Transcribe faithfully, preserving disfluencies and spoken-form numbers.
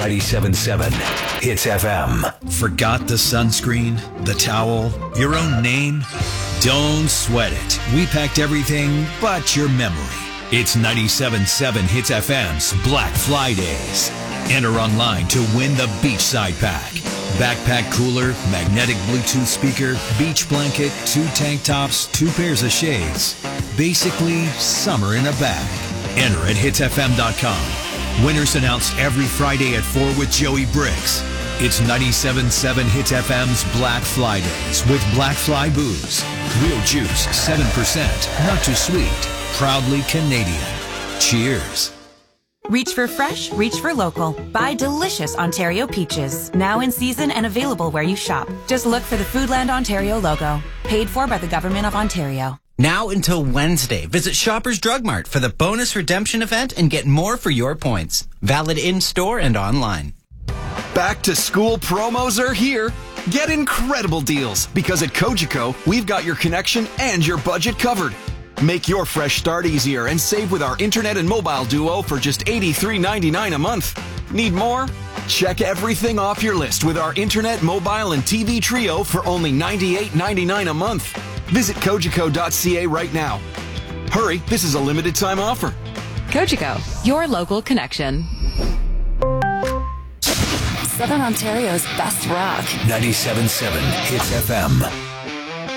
ninety-seven point seven Hits F M. Forgot the sunscreen, the towel, your own name? Don't sweat it. We packed everything but your memory. It's ninety-seven point seven Hits F M's Black Fridays. Enter online to win the Beachside Pack. Backpack cooler, magnetic Bluetooth speaker, beach blanket, two tank tops, two pairs of shades. Basically, summer in a bag. Enter at hits f m dot com. Winners announced every Friday at four with Joey Briggs. It's ninety-seven point seven Hits F M's Black Fridays with Black Fly Booze. Real juice, seven percent, not too sweet. Proudly Canadian. Cheers. Reach for fresh, reach for local. Buy delicious Ontario peaches. Now in season and available where you shop. Just look for the Foodland Ontario logo. Paid for by the Government of Ontario. Now until Wednesday, visit Shoppers Drug Mart for the bonus redemption event and get more for your points. Valid in-store and online. Back to school promos are here. Get incredible deals because at Cogeco, we've got your connection and your budget covered. Make your fresh start easier and save with our internet and mobile duo for just eighty-three ninety-nine a month. Need more? Check everything off your list with our internet, mobile, and T V trio for only ninety-eight ninety-nine a month. Visit cogeco dot c a right now. Hurry, this is a limited time offer. Cogeco, your local connection. Southern Ontario's best rock. ninety-seven point seven Hits F M.